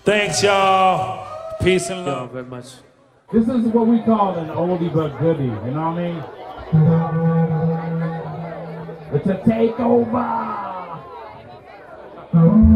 Thanks, y'all. Peace and love. Very much. This is what we call an oldie but goodie, you know what I mean? It's a takeover.